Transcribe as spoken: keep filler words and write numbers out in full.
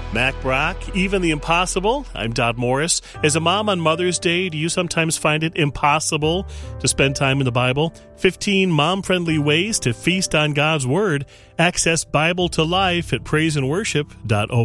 Mac Brock, even the impossible. I'm Dodd Morris. As a mom on Mother's Day, do you sometimes find it impossible to spend time in the Bible? fifteen mom-friendly ways to feast on God's Word. Access Bible to Life at praise and worship dot org.